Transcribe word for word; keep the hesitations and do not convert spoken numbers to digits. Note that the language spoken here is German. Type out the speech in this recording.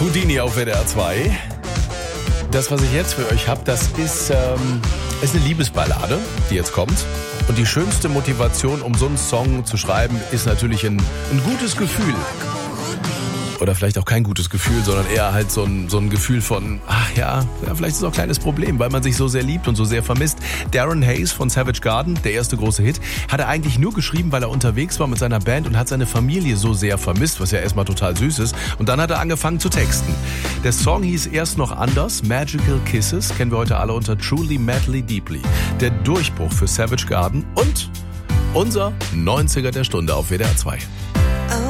Houdini auf W D R zwei. Das, was ich jetzt für euch habe, das ist, ähm, ist eine Liebesballade, die jetzt kommt. Und die schönste Motivation, um so einen Song zu schreiben, ist natürlich ein, ein gutes Gefühl. Oder vielleicht auch kein gutes Gefühl, sondern eher halt so ein, so ein Gefühl von, ach ja, ja, vielleicht ist es auch ein kleines Problem, weil man sich so sehr liebt und so sehr vermisst. Darren Hayes von Savage Garden, der erste große Hit, hat er eigentlich nur geschrieben, weil er unterwegs war mit seiner Band und hat seine Familie so sehr vermisst, was ja erstmal total süß ist. Und dann hat er angefangen zu texten. Der Song hieß erst noch anders, Magical Kisses, kennen wir heute alle unter Truly, Madly, Deeply. Der Durchbruch für Savage Garden und unser neunziger der Stunde auf W D R zwei.